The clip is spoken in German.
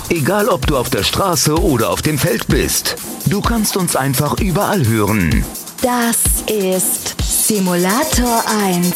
Egal, ob du auf der Straße oder auf dem Feld bist. Du kannst uns einfach überall hören. Das ist Simulator 1.